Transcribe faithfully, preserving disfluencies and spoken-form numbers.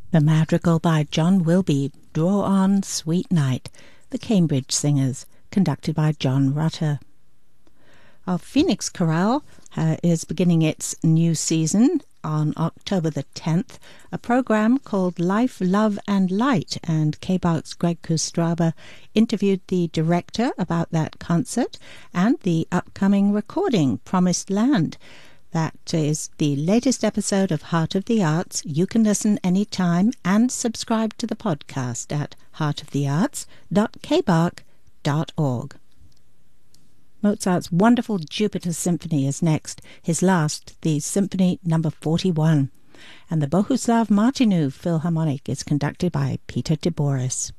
The Madrigal by John Wilby, Draw On, Sweet Night, the Cambridge Singers, conducted by John Rutter. Our Phoenix Chorale uh, is beginning its new season on October the tenth, a program called Life, Love and Light, and K B A R C's Greg Kustraba interviewed the director about that concert and the upcoming recording, Promised Land. That is the latest episode of Heart of the Arts. You can listen anytime and subscribe to the podcast at heart of the arts dot k b a r c dot org. Mozart's wonderful Jupiter Symphony is next, his last, the Symphony number forty-one. And the Bohuslav Martinu Philharmonic is conducted by Peter de Boris.